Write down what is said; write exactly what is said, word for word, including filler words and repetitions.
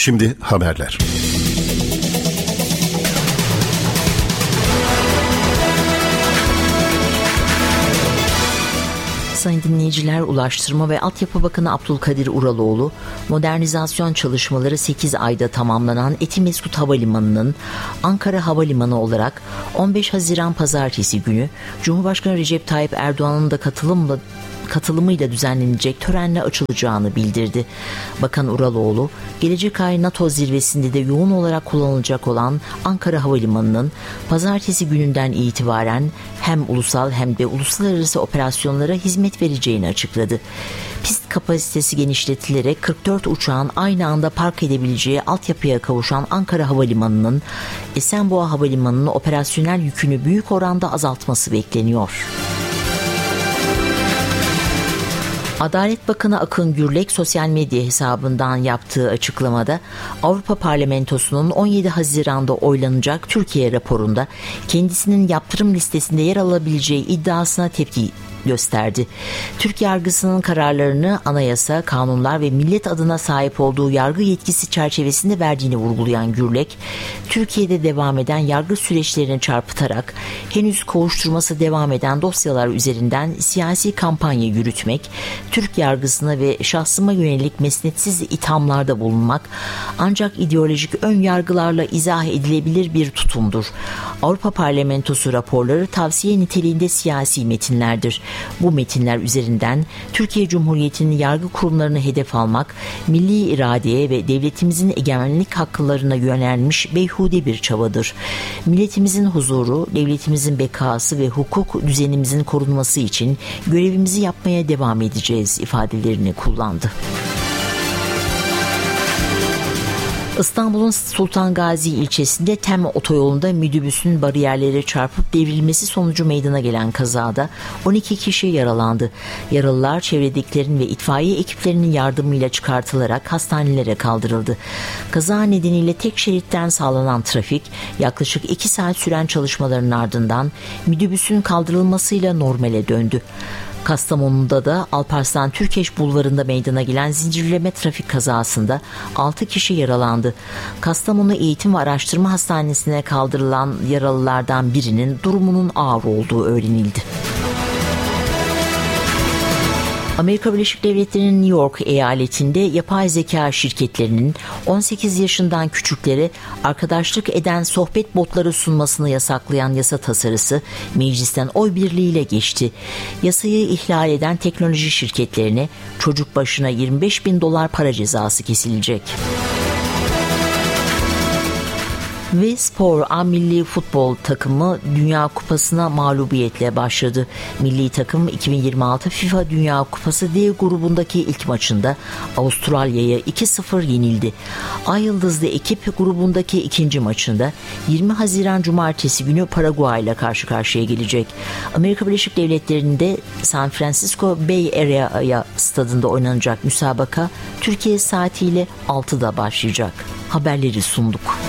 Şimdi haberler. Sayın dinleyiciler, Ulaştırma ve Altyapı Bakanı Abdülkadir Uraloğlu, modernizasyon çalışmaları sekiz ayda tamamlanan Etimesgut Havalimanı'nın Ankara Havalimanı olarak on beş Haziran Pazartesi günü Cumhurbaşkanı Recep Tayyip Erdoğan'ın da katılımla katılımıyla düzenlenecek törenle açılacağını bildirdi. Bakan Uraloğlu, gelecek ay NATO zirvesinde de yoğun olarak kullanılacak olan Ankara Havalimanı'nın pazartesi gününden itibaren hem ulusal hem de uluslararası operasyonlara hizmet vereceğini açıkladı. Pist kapasitesi genişletilerek kırk dört uçağın aynı anda park edebileceği altyapıya kavuşan Ankara Havalimanı'nın Esenboğa Havalimanı'nın operasyonel yükünü büyük oranda azaltması bekleniyor. Adalet Bakanı Akın Gürlek sosyal medya hesabından yaptığı açıklamada Avrupa Parlamentosu'nun on yedi Haziran'da oylanacak Türkiye raporunda kendisinin yaptırım listesinde yer alabileceği iddiasına tepki gösterdi. Türk yargısının kararlarını anayasa, kanunlar ve millet adına sahip olduğu yargı yetkisi çerçevesinde verdiğini vurgulayan Gürlek, Türkiye'de devam eden yargı süreçlerini çarpıtarak henüz kovuşturması devam eden dosyalar üzerinden siyasi kampanya yürütmek, Türk yargısına ve şahsıma yönelik mesnetsiz ithamlarda bulunmak ancak ideolojik ön yargılarla izah edilebilir bir tutumdur. Avrupa Parlamentosu raporları tavsiye niteliğinde siyasi metinlerdir. Bu metinler üzerinden Türkiye Cumhuriyeti'nin yargı kurumlarını hedef almak, milli iradeye ve devletimizin egemenlik haklarına yönelmiş beyhude bir çabadır. Milletimizin huzuru, devletimizin bekası ve hukuk düzenimizin korunması için görevimizi yapmaya devam edeceğiz ifadelerini kullandı. İstanbul'un Sultan Gazi ilçesinde Tem otoyolunda minibüsün bariyerlere çarpıp devrilmesi sonucu meydana gelen kazada on iki kişi yaralandı. Yaralılar çevredekilerin ve itfaiye ekiplerinin yardımıyla çıkartılarak hastanelere kaldırıldı. Kaza nedeniyle tek şeritten sağlanan trafik yaklaşık iki saat süren çalışmaların ardından minibüsün kaldırılmasıyla normale döndü. Kastamonu'da da Alparslan Türkeş Bulvarı'nda meydana gelen zincirleme trafik kazasında altı kişi yaralandı. Kastamonu Eğitim ve Araştırma Hastanesi'ne kaldırılan yaralılardan birinin durumunun ağır olduğu öğrenildi. Amerika Birleşik Devletleri'nin New York eyaletinde yapay zeka şirketlerinin on sekiz yaşından küçüklere arkadaşlık eden sohbet botları sunmasını yasaklayan yasa tasarısı meclisten oy birliğiyle geçti. Yasayı ihlal eden teknoloji şirketlerine çocuk başına yirmi beş bin dolar para cezası kesilecek. Ve spor, A milli futbol takımı Dünya Kupası'na mağlubiyetle başladı. Milli takım iki bin yirmi altı FIFA Dünya Kupası D grubundaki ilk maçında Avustralya'ya iki sıfır yenildi. Ay Yıldızlı ekip grubundaki ikinci maçında yirmi Haziran Cumartesi günü Paraguay ile karşı karşıya gelecek. Amerika Birleşik Devletleri'nde San Francisco Bay Area stadında oynanacak müsabaka Türkiye saatiyle altıda başlayacak. Haberleri sunduk.